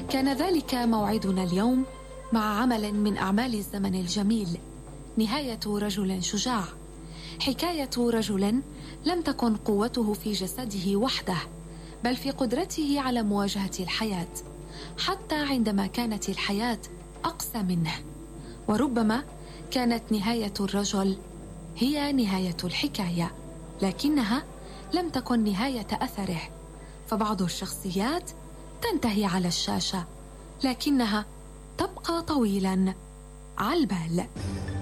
كان ذلك موعدنا اليوم مع عمل من أعمال الزمن الجميل، نهاية رجل شجاع، حكاية رجل لم تكن قوته في جسده وحده، بل في قدرته على مواجهة الحياة حتى عندما كانت الحياة أقسى منه. وربما كانت نهاية الرجل هي نهاية الحكاية، لكنها لم تكن نهاية أثره، فبعض الشخصيات تنتهي على الشاشة لكنها تبقى طويلا على البال.